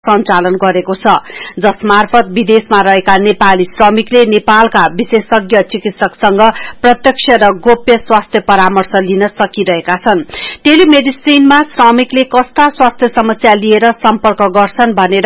सञ्चालन गरेको छ, जसमार्फत विदेशमा रहेका नेपाली श्रमिकले नेपालका विशेषज्ञ चिकित्सकसँग प्रत्यक्ष र गोप्य स्वास्थ्य परामर्श लिन सकिरहेका छन्। टेलिमेडिसिनमा श्रमिकले कस्ता स्वास्थ्य समस्या लिएर सम्पर्क गर्छन् भनेर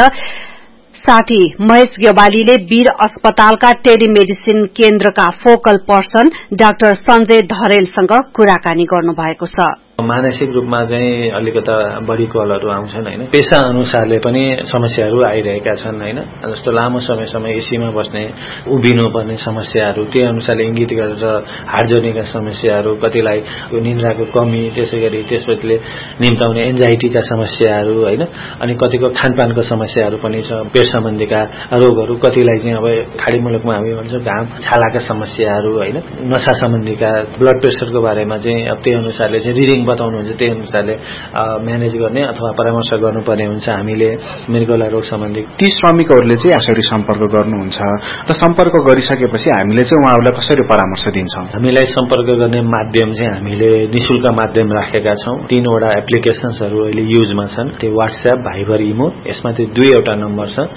साथी महेश गेवालीले वीर अस्पतालका टेलिमेडिसिन केन्द्रका फोकल पर्सन डाक्टर सञ्जय धरेलसँग कुराकानी गर्नुभएको छ। मानसिक रूपमा चाहिँ अलिकता बढी कलहरू आउँछन् हैन। पेशा अनुसारले पनि समस्याहरू आइरहेका छन् हैन। जस्तो लामो समयसम्म एसीमा बस्ने, उभिनु पर्ने समस्याहरू, त्यही अनुसारले इंगित गरेर हार्ट जोर्नीका समस्याहरू, कतिलाई निन्द्राको कमी, त्यसैगरी त्यसले निम्ताउने एन्जाइटीका समस्याहरू हैन। अनि कतिको खानपानको समस्याहरू पनि छ, पेट सम्बन्धीका रोगहरू, कतिलाई चाहिँ अब खाडी मुलुकमा हामी भन्छौं घाम छालाका समस्याहरू हैन। नशा सम्बन्धीका ब्लड प्रेसरको बारेमा चाहिँ अब त्यही अनुसारले चाहिँ रिडिङ बताउनुहुन्छ, त्यही अनुसारले म्यानेज गर्ने अथवा परामर्श गर्नुपर्ने हुन्छ हामीले मृगौला रोग सम्बन्धी। ती श्रमिकहरूले चाहिँ यसरी सम्पर्क गर्नुहुन्छ र सम्पर्क गरिसकेपछि हामीले चाहिँ उहाँहरूलाई कसरी परामर्श दिन्छौं? हामीलाई सम्पर्क गर्ने माध्यम चाहिँ हामीले निशुल्क माध्यम राखेका छौं। 3 वटा एप्लिकेशन्सहरू अहिले युजमा छन्। त्यो WhatsApp, भाइबर, इमो। यसमा त्यो 2 नम्बर छ,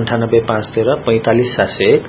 9853 45 701,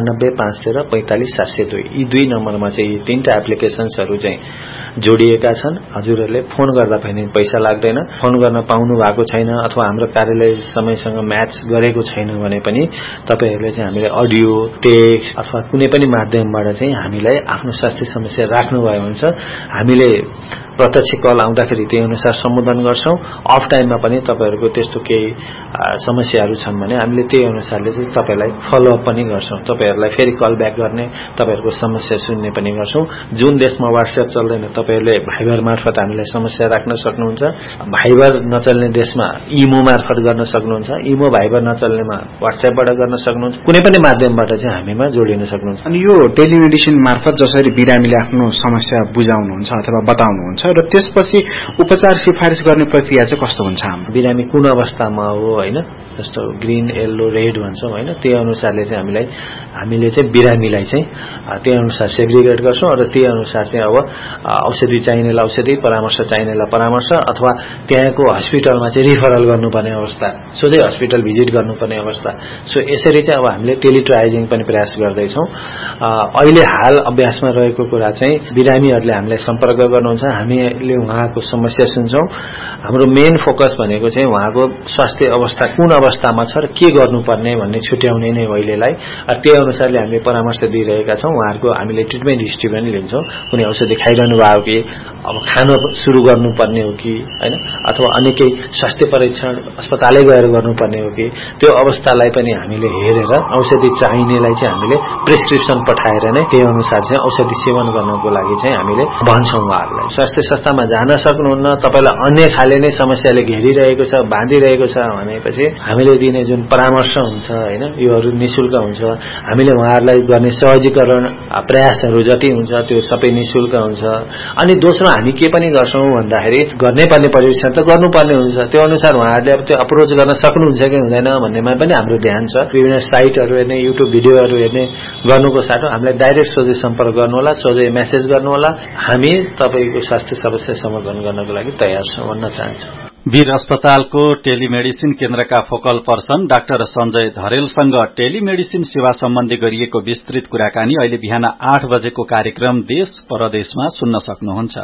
9853 45 702। यी 2 नम्बरमा चाहिँ यी 3टा एप्लिकेशन्सहरू चाहिँ जोडिएका छन्। हजुरहरूले फोन गर्दा पनि पैसा लाग्दैन। फोन गर्न पाउनु भएको छैन अथवा हाम्रो कार्यालय समयसँग म्याच गरेको छैन भने पनि तपाईहरुले चाहिँ हामीले अडियो, टेक्स्ट अथवा कुनै पनि माध्यमबाट चाहिँ हामीलाई आफ्नो स्वास्थ्य समस्या राख्नु भयो हुन्छ। हामीले प्रत्यक्ष कल आउँदाखेरि त्यही अनुसार सम्बोधन गर्छौं। अफ टाइममा पनि तपाईहरुको त्यस्तो केही समस्याहरू छन् भने हामीले त्यही अनुसारले चाहिँ तपाईलाई फलो अप पनि गर्छौं। तपाईहरुलाई फेरि कल ब्याक गर्ने, तपाईहरुको समस्या सुन्ने पनि गर्छौं। जुन देशमा WhatsApp चल्दैन तपाईहरुले भाइबर मार्फत हामीलाई समस्या राख्न सक्नुहुन्छ। भाइबर नचल्ने देशमा इमो मार्फत गर्न सक्नुहुन्छ। इमो भाइबर नचल्नेमा WhatsAppबाट गर्न सक्नुहुन्छ। कुनै पनि माध्यमबाट चाहिँ हामीमा जोडिन सक्नुहुन्छ। अनि यो टेलिमेडिसिन मार्फत जसरी बिरामीले आफ्नो समस्या बुझाउनुहुन्छ अथवा बताउनुहुन्छ र त्यसपछि उपचार सिफारिस गर्ने प्रक्रिया चाहिँ कस्तो हुन्छ? बिरामी कुन अवस्थामा हो हैन, जस्तो ग्रीन, येलो, रेड भन्छौं हैन, त्यही अनुसारले चाहिँ हामीले चाहिँ बिरामीलाई चाहिँ त्यही अनुसार सेग्रिगेट गर्छौं र त्यही अनुसार चाहिँ अब औषधि चाहिनेलाई औषधि, परामर्श चाहिनेलाई परामर्श अथवा त्यहाँको हस्पिटलमा चाहिँ रिफरल गर्नुपर्ने अवस्था, सोझै हस्पिटल भिजिट गर्नुपर्ने अवस्था। सो यसरी चाहिँ अब हामीले टेलिट्राइजिङ पनि प्रयास गर्दै छौं। अहिले हाल अभ्यासमा रहेको कुरा चाहिँ बिरामीहरूले हामीलाई सम्पर्क गर्नुहुन्छ, हामीले उहाँको समस्या सुन्छौं। हाम्रो मेन फोकस भनेको चाहिँ उहाँको स्वास्थ्य अवस्था कुन अवस्थामा छ र के गर्नुपर्ने भन्ने छुट्याउने नै अहिलेलाई। त्यही अनुसारले हामीले परामर्श दिइरहेका छौं। उहाँहरुको हामीले ट्रिटमेन्ट हिस्ट्री पनि लिन्छौं। कुनै औषधि खाइरहनु भयो कि, अब खान सुरु गर्नुपर्ने हो कि हैन, अथवा अन्य केही स्वास्थ्य परीक्षण अस्पतालै गएर गर्नुपर्ने हो कि, त्यो अवस्थालाई पनि हामीले हेरेर औषधि चाहिनेलाई चाहिँ हामीले प्रेस्क्रिप्सन पठाएर नै त्यही अनुसार चाहिँ औषधि सेवन गर्नको लागि चाहिँ हामीले भन्छौं उहाँहरुलाई। स्वास्थ्य संस्थामा जान सक्नुहुन्न, तपाईलाई अन्य खाले नै समस्याले घेरिरहेको छ, बाँधिरहेको छ भनेपछि हामीले दिने जुन परामर्श हुन्छ हैन, योहरू निशुल्क हुन्छ। हामीले उहाँहरुलाई गर्ने सहजीकरण प्रयासहरू जति हुन्छ त्यो सबै निशुल्क हुन्छ। अनि दोस्रो हामी के पनि गर्छौं भन्दाखेरि गर्ने पर्ने परीक्षण त गर्नुपर्ने हुन्छ, त्यो अनुसार उहाँहरुले अब त्यो अप्रोच गर्न सक्नुहुन्छ कि हुँदैन भन्नेमा पनि हाम्रो ध्यान छ। विभिन्न साइटहरु हेर्ने, युट्युब भिडियोहरु हेर्ने गर्नुको साथै हामीलाई डाइरेक्ट सोझै सम्पर्क गर्नु होला, सोझै मेसेज गर्नु होला। हामी तपाईको स्वास्थ्य समस्या समाधान गर्नको लागि तयार छौं भन्न चाहन्छु। वीर अस्पतालको टेलिमेडिसिन केन्द्रका focal person doctor Sanjay धरेलसँग telemedicine सेवा सम्बन्धी गरिएको विस्तृत कुराकानी अहिले बिहान 8 बजेको कार्यक्रम देश परदेशमा सुन्न सक्नुहुन्छ।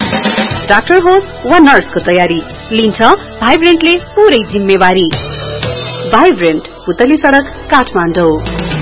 डाक्टर होस् वा नर्सको तयारी लिन्छ भाइब्रेन्टले पूरै जिम्मेवारी। भाइब्रेन्ट, पुतली सड़क, काठमाडौँ।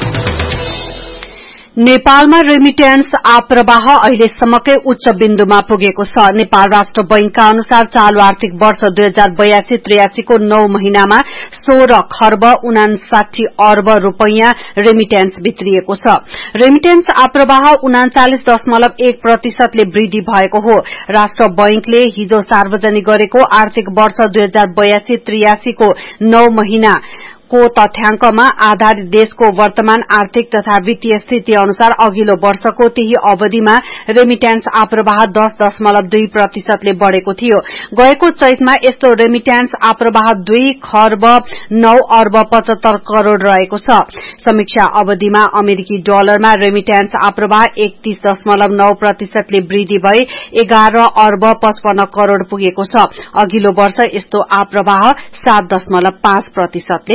नेपालमा रेमिटेन्स आप्रवाह अहिलेसम्मकै उच्च बिन्दुमा पुगेको छ। नेपाल राष्ट्र बैंकका अनुसार चालू आर्थिक वर्ष 2082-83 को 9 महिनामा 16 खर्ब 59 अर्ब रूपैयाँ रेमिटेन्स भित्रिएको छ। रेमिटेन्स आप्रवाह 39.1% ले वृद्धि भएको हो। राष्ट्र बैंकले हिजो सार्वजनिक गरेको आर्थिक वर्ष 2082-83 को 9 महिना को तथ्याङ्कमा आधारित देशको वर्तमान आर्थिक तथा वित्तीय स्थिति अनुसार अघिल्लो वर्षको त्यही अवधिमा रेमिट्यान्स आप्रवाह 10.2% ले बढ़ेको थियो। गएको चैतमा यस्तो रेमिट्यान्स आप्रवाह 2 खर्ब 9 अर्ब 75 करोड़ रहेको छ। समीक्षा अवधिमा अमेरिकी डलरमा रेमिट्यान्स आप्रवाह 31.9% ले वृद्धि भई 11 अर्ब 55 करोड़ पुगेको छ। अघिल्लो वर्ष यस्तो आप्रवाह 7.5% ले